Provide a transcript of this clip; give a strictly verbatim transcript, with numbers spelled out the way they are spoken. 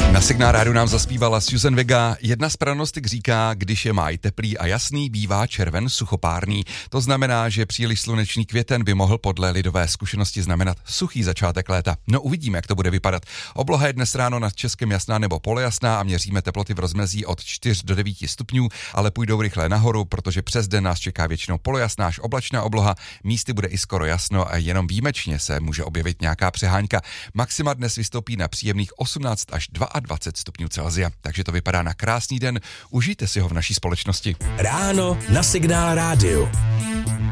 Na Signál rádiu nám zaspívala Susan Vega. Jedna z pranostik říká, když je máj teplý a jasný, bývá červen suchopárný. To znamená, že příliš slunečný květen by mohl podle lidové zkušenosti znamenat suchý začátek léta. No uvidíme, jak to bude vypadat. Obloha je dnes ráno nad Českem jasná nebo polojasná a měříme teploty v rozmezí od čtyř do devíti stupňů, ale půjdou rychle nahoru, protože přes den nás čeká většinou polojasná až oblačná obloha. Místy bude i skoro jasno a jenom výjimečně se může objevit nějaká přehánka. Maxima dnes vystoupí na příjemných osmnáct až dvacet dva stupňů Celsia. Takže to vypadá na krásný den. Užijte si ho v naší společnosti. Ráno na Signál rádiu.